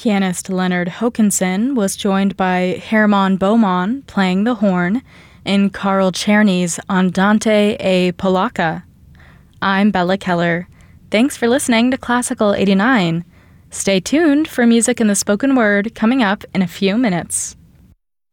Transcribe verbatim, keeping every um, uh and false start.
Pianist Leonard Hokanson was joined by Hermann Baumann playing the horn in Carl Czerny's Andante e Polacca. I'm Bella Keller. Thanks for listening to Classical eighty-nine. Stay tuned for music in the spoken word coming up in a few minutes.